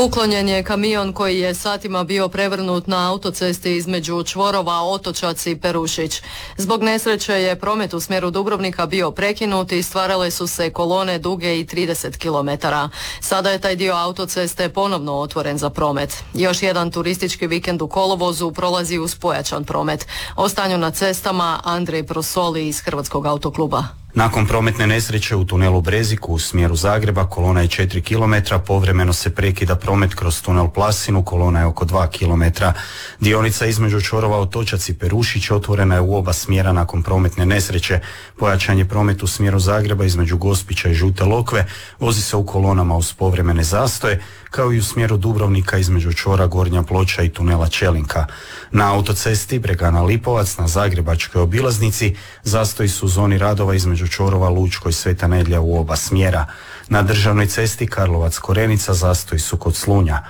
Uklonjen je kamion koji je satima bio prevrnut na autocesti između čvorova Otočac i Perušić. Zbog nesreće je promet u smjeru Dubrovnika bio prekinut i stvarale su se kolone duge i 30 km. Sada je taj dio autoceste ponovno otvoren za promet. Još jedan turistički vikend u kolovozu prolazi uz pojačan promet. O stanju na cestama Andrej Prosoli iz Hrvatskog autokluba. Nakon prometne nesreće u tunelu Breziku u smjeru Zagreba kolona je 4 km, povremeno se prekida promet kroz tunel Plasinu, kolona je oko 2 km. Dionica između čvorova Otočac i Perušić otvorena je u oba smjera nakon prometne nesreće. Pojačan je promet u smjeru Zagreba između Gospića i Žute Lokve, vozi se u kolonama uz povremene zastoje, kao i u smjeru Dubrovnika između čvora Gornja Ploča i tunela Čelinka. Na autocesti Bregana Lipovac na zagrebačkoj obilaznici zastoji su u zoni radova između čvorova Lučko i Sveta Nedjelja u oba smjera. Na državnoj cesti Karlovac Korenica zastoji su kod Slunja.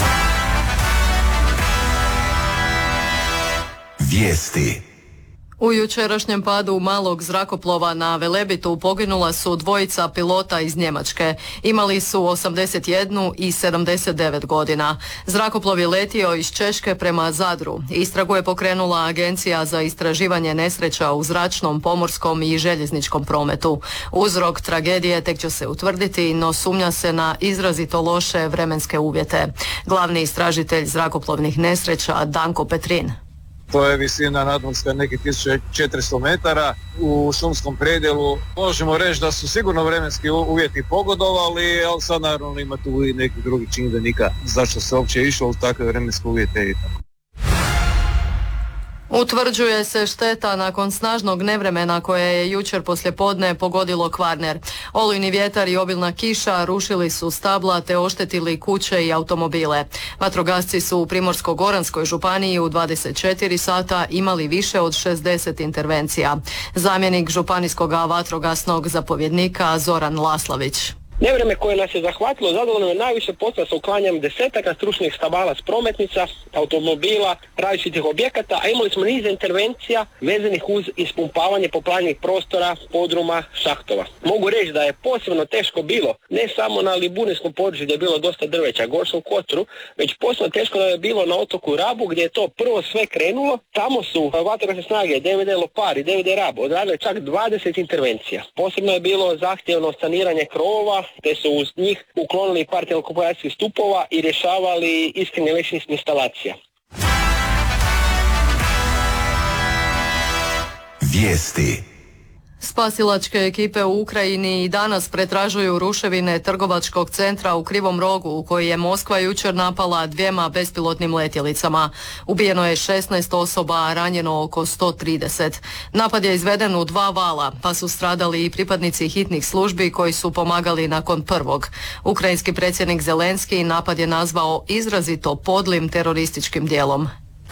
Vijesti. U jučerašnjem padu malog zrakoplova na Velebitu poginula su dvojica pilota iz Njemačke. Imali su 81 i 79 godina. Zrakoplov je letio iz Češke prema Zadru. Istragu je pokrenula Agencija za istraživanje nesreća u zračnom, pomorskom i željezničkom prometu. Uzrok tragedije tek će se utvrditi, no sumnja se na izrazito loše vremenske uvjete. Glavni istražitelj zrakoplovnih nesreća Danko Petrin. To je visina nadmorska nekih 1400 metara u šumskom predjelu. Možemo reći da su sigurno vremenski uvjeti pogodovali, ali sad naravno ima tu i nekih drugih čimbenika zašto se uopće išlo u takve vremenske uvjete i tako. Utvrđuje se šteta nakon snažnog nevremena koje je jučer poslijepodne pogodilo Kvarner. Olujni vjetar i obilna kiša rušili su stabla te oštetili kuće i automobile. Vatrogasci su u Primorsko-goranskoj županiji u 24 sata imali više od 60 intervencija. Zamjenik županijskog vatrogasnog zapovjednika Zoran Laslavić. Nevreme koje nas je zahvatilo zadovoljno je najviše posla sa uklanjanjem desetaka stručnih stabala s prometnica, automobila, različitih objekata, a imali smo niz intervencija vezanih uz ispumpavanje poplavljenih prostora, podruma, šahtova. Mogu reći da je posebno teško bilo, ne samo na Liburnijskom području gdje je bilo dosta drveća, Gorskom Kotoru, već posebno teško da je bilo na otoku Rabu gdje je to prvo sve krenulo. Tamo su vatrogasne snage DVD Lopar i DVD Rab odradili čak 20 intervencija. Posebno je bilo zahtjevno saniranje krovova, te su uz njih uklonili par telekomunikacijskih stupova i rješavali iskrene električnih instalacija. Vijesti. Spasilačke ekipe u Ukrajini i danas pretražuju ruševine trgovačkog centra u Krivom Rogu u koji je Moskva jučer napala 2 bespilotnim letjelicama. Ubijeno je 16 osoba, a ranjeno oko 130. Napad je izveden u 2 vala, pa su stradali i pripadnici hitnih službi koji su pomagali nakon prvog. Ukrajinski predsjednik Zelenski napad je nazvao izrazito podlim terorističkim djelom.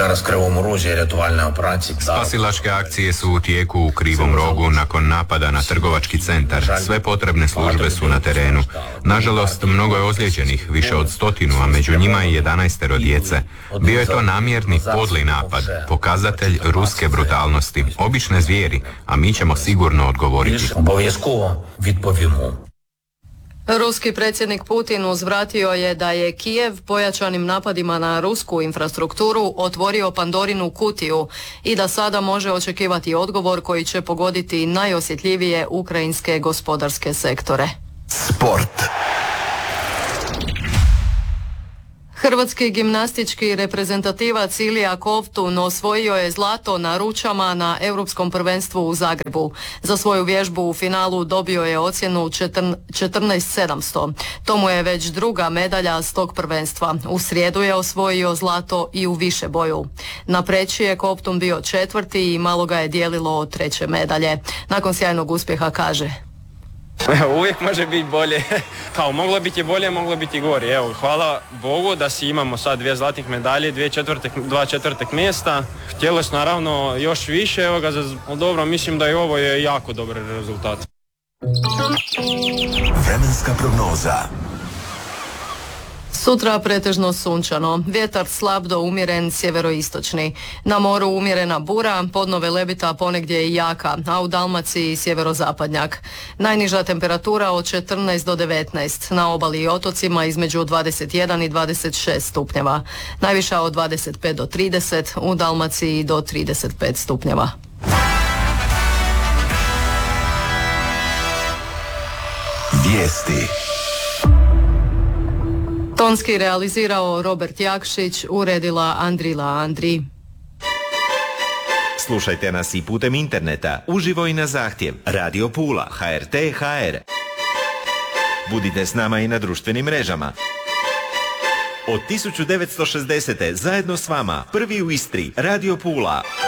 Spasilačke akcije su u tijeku u Krivom Rogu nakon napada na trgovački centar. Sve potrebne službe su na terenu. Nažalost, mnogo je ozlijeđenih, više od 100, a među njima i 11 djece. Bio je to namjerni podli napad, pokazatelj ruske brutalnosti, obične zvijeri, a mi ćemo sigurno odgovoriti. Ruski predsjednik Putin uzvratio je da je Kijev pojačanim napadima na rusku infrastrukturu otvorio Pandorinu kutiju i da sada može očekivati odgovor koji će pogoditi najosjetljivije ukrajinske gospodarske sektore. Sport. Hrvatski gimnastički reprezentativac Ilija Kovtun osvojio je zlato na ručama na Europskom prvenstvu u Zagrebu. Za svoju vježbu u finalu dobio je ocjenu 14.700. To mu je već druga medalja s tog prvenstva. U srijedu je osvojio zlato i u višeboju. Na preći je Kovtun bio 4. i malo ga je dijelilo od 3. medalje. Nakon sjajnog uspjeha kaže: Uvijek može biti bolje. Kao moglo biti bolje, moglo biti gore. Evo, hvala Bogu da si imamo sad 2 zlatnih medalje, 2 četvrtih mjesta. Htjelo se naravno još više, evo ga, dobro, mislim da i ovo je jako dobar rezultat. Vremenska prognoza. Sutra pretežno sunčano, vjetar slab do umjeren sjeveroistočni. Na moru umjerena bura, podno Velebita ponegdje i jaka, a u Dalmaciji sjeverozapadnjak. Najniža temperatura od 14 do 19, na obali i otocima između 21 i 26 stupnjeva. Najviša od 25 do 30, u Dalmaciji do 35 stupnjeva. Vijesti. Tonski realizirao Robert Jakšić, uredila Andrila Andri. Slušajte nas i putem interneta, uživo i na zahtjev. Radio Pula, HRT.hr. Budite s nama i na društvenim mrežama. Od 1960. zajedno s vama, prvi u Istri, Radio Pula.